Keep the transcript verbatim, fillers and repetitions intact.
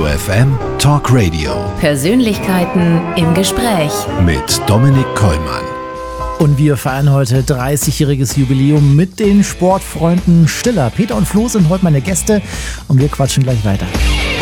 Detektor F M Talk Radio. Persönlichkeiten im Gespräch. Mit Dominik Kollmann. Und wir feiern heute dreißigjähriges Jubiläum mit den Sportfreunden Stiller. Peter und Flo sind heute meine Gäste und wir quatschen gleich weiter.